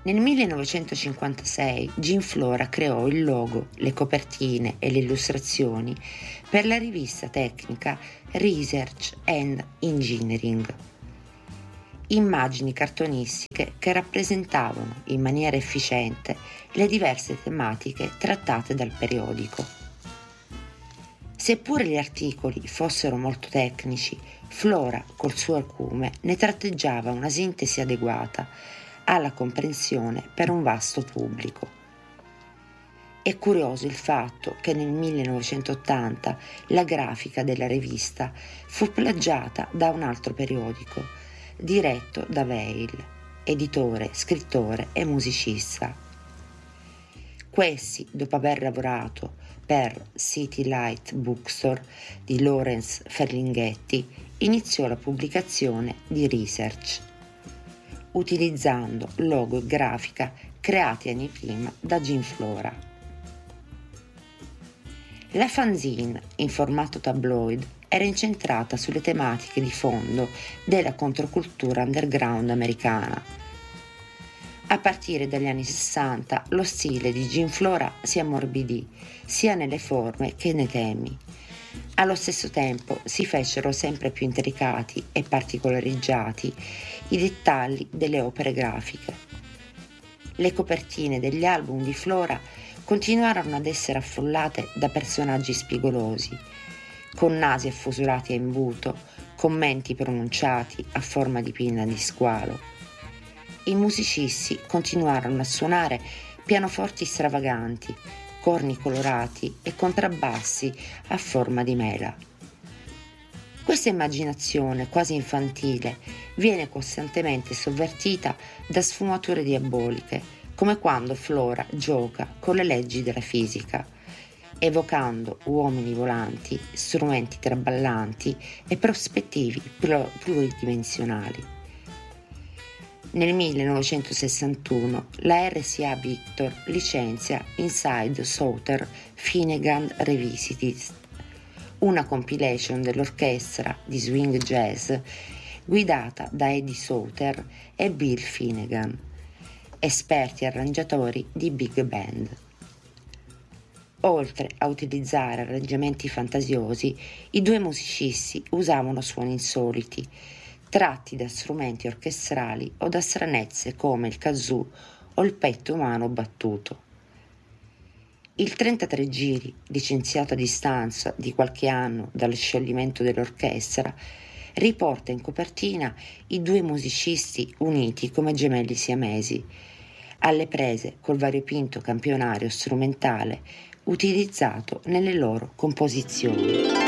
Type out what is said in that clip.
Nel 1956 Gene Flora creò il logo, le copertine e le illustrazioni per la rivista tecnica Research and Engineering. Immagini cartonistiche che rappresentavano in maniera efficiente le diverse tematiche trattate dal periodico. Seppure gli articoli fossero molto tecnici, Flora, col suo acume, ne tratteggiava una sintesi adeguata alla comprensione per un vasto pubblico. È curioso il fatto che nel 1980 la grafica della rivista fu plagiata da un altro periodico, diretto da Weil, editore, scrittore e musicista. Questi, dopo aver lavorato per City Light Bookstore di Lawrence Ferlinghetti, iniziò la pubblicazione di Research, utilizzando logo e grafica creati anni prima da Gene Flora. La fanzine, in formato tabloid, era incentrata sulle tematiche di fondo della controcultura underground americana. A partire dagli anni 60 lo stile di Gene Flora si ammorbidì sia nelle forme che nei temi. Allo stesso tempo si fecero sempre più intricati e particolareggiati i dettagli delle opere grafiche. Le copertine degli album di Flora continuarono ad essere affollate da personaggi spigolosi, con nasi affusurati a imbuto, commenti pronunciati a forma di pinna di squalo. I musicisti continuarono a suonare pianoforti stravaganti, corni colorati e contrabbassi a forma di mela. Questa immaginazione quasi infantile viene costantemente sovvertita da sfumature diaboliche, come quando Flora gioca con le leggi della fisica, evocando uomini volanti, strumenti traballanti e prospettivi pluridimensionali. Nel 1961 la RCA Victor licenzia Inside Souther Finnegan Revisited, una compilation dell'orchestra di swing jazz guidata da Eddie Souther e Bill Finnegan, esperti arrangiatori di big band. Oltre a utilizzare arrangiamenti fantasiosi, i due musicisti usavano suoni insoliti, tratti da strumenti orchestrali o da stranezze come il kazoo o il petto umano battuto. Il 33 giri, licenziato a distanza di qualche anno dallo scioglimento dell'orchestra, riporta in copertina i due musicisti uniti come gemelli siamesi, alle prese col variopinto campionario strumentale utilizzato nelle loro composizioni.